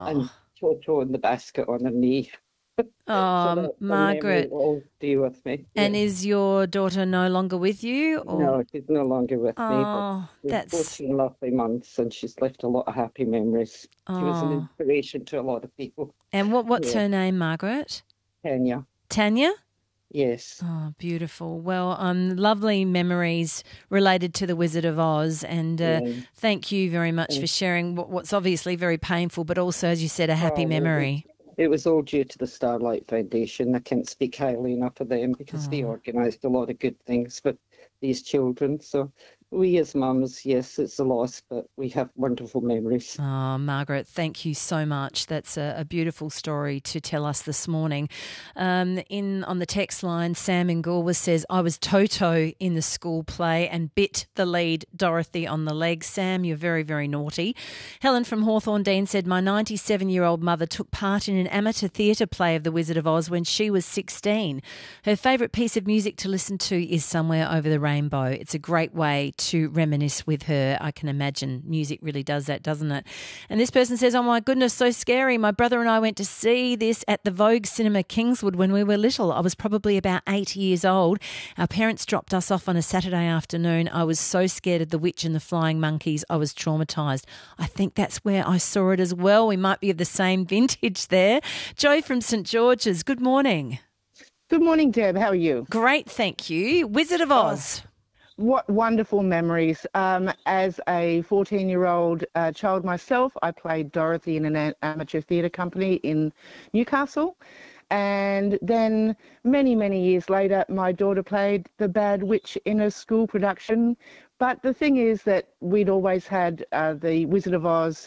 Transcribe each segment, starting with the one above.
and Oh, Toto in the basket on her knee. So oh, that's a memory Margaret. that will stay with me. And Yeah. is your daughter no longer with you, or? No, she's no longer with me, but Oh, we've that's 14 lovely months and she's left a lot of happy memories. She was an oh. inspiration to a lot of people. And what's Yeah, her name, Margaret? Kenya. Tanya? Yes. Oh, beautiful. Well, lovely memories related to the Wizard of Oz, and Yeah. thank you very much for And, sharing what's obviously very painful, but also, as you said, a happy oh, well, memory. it was all due to the Starlight Foundation. I can't speak highly enough of them because they Oh. organised a lot of good things for these children. So we as mums, yes, it's a loss, but we have wonderful memories. Oh, Margaret, thank you so much. That's a beautiful story to tell us this morning. In on the text line, Sam in Galway says, I was Toto in the school play and bit the lead Dorothy on the leg. Sam, you're very, very naughty. Helen from Hawthorne Dean said, my 97-year-old mother took part in an amateur theatre play of The Wizard of Oz when she was 16. Her favourite piece of music to listen to is Somewhere Over the Rainbow. It's a great way to reminisce with her. I can imagine music really does that, doesn't it? And this person says, oh my goodness, so scary. My brother and I went to see this at the Vogue Cinema Kingswood when we were little. I was probably about 8 years old. Our parents dropped us off on a Saturday afternoon. I was so scared of the witch and the flying monkeys. I was traumatised. I think that's where I saw it as well. We might be of the same vintage there. Joy from St George's, good morning. Good morning, Deb. How are you? Great, thank you. Wizard of Oz. What wonderful memories. As a 14-year-old child myself, I played Dorothy in an amateur theatre company in Newcastle. And then many, many years later, my daughter played the Bad Witch in a school production. But the thing is that we'd always had the Wizard of Oz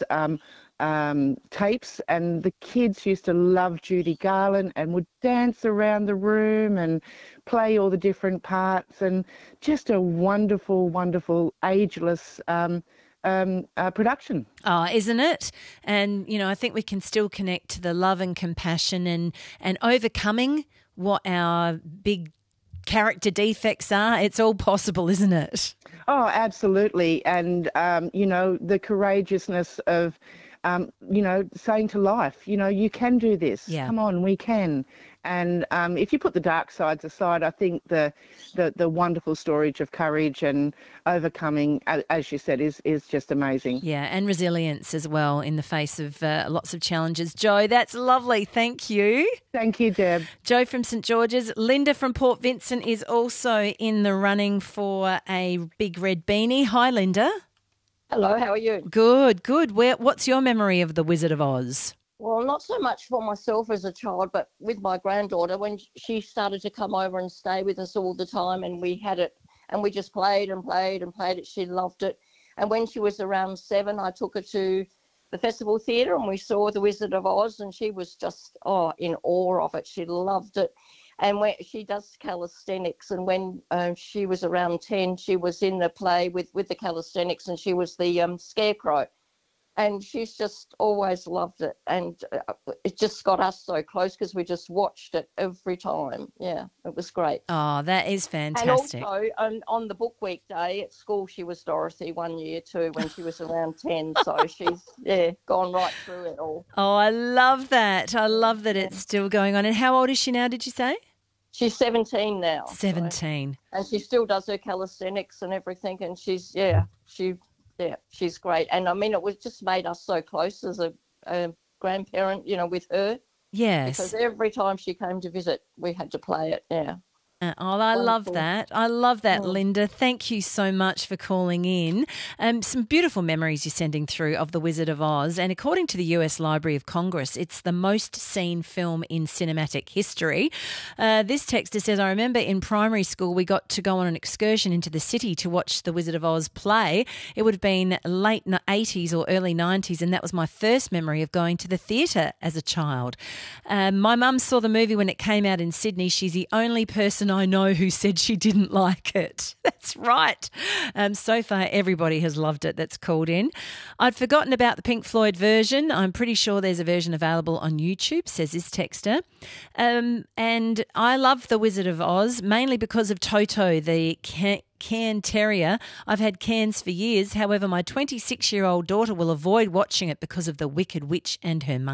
tapes, and the kids used to love Judy Garland and would dance around the room and play all the different parts, and just a wonderful, wonderful, ageless production. Oh, isn't it? And, you know, I think we can still connect to the love and compassion and overcoming what our big character defects are. It's all possible, isn't it? Oh, absolutely. And, the courageousness of, saying to life, you can do this. Yeah. Come on, we can. And if you put the dark sides aside, I think the wonderful storage of courage and overcoming, as you said, is just amazing. Yeah, and resilience as well in the face of lots of challenges. Joe, that's lovely. Thank you. Thank you, Deb. Joe from St George's. Linda from Port Vincent is also in the running for a big red beanie. Hi, Linda. Hello, how are you? Good, good. What's your memory of the Wizard of Oz? Well, not so much for myself as a child, but with my granddaughter, when she started to come over and stay with us all the time, and we had it, and we just played and played and played it. She loved it. And when she was around 7, I took her to the Festival Theatre and we saw The Wizard of Oz, and she was just, in awe of it. She loved it. And when she does calisthenics, and when she was around 10, she was in the play with the calisthenics, and she was the scarecrow. And she's just always loved it. And it just got us so close because we just watched it every time. Yeah, it was great. Oh, that is fantastic. And also, on the book week day at school, she was Dorothy one year too when she was around 10. So she's, gone right through it all. Oh, I love that. I love that it's still going on. And how old is she now, did you say? She's 17 now. 17. So, and she still does her calisthenics and everything. And she's great. And I mean, it was just made us so close as a grandparent, with her. Yes. Because every time she came to visit, we had to play it. Yeah. I love that. I love that, Mm. Linda. Thank you so much for calling in. Some beautiful memories you're sending through of The Wizard of Oz. And according to the US Library of Congress, it's the most seen film in cinematic history. This texter says, I remember in primary school we got to go on an excursion into the city to watch The Wizard of Oz play. It would have been late 80s or early 90s, and that was my first memory of going to the theatre as a child. My mum saw the movie when it came out in Sydney. She's the only person person I know who said she didn't like it. That's right. So far, everybody has loved it that's called in. I'd forgotten about the Pink Floyd version. I'm pretty sure there's a version available on YouTube, says this texter. And I love The Wizard of Oz, mainly because of Toto, the Cairn Terrier. I've had Cairns for years. However, my 26-year-old daughter will avoid watching it because of the Wicked Witch and her monkey.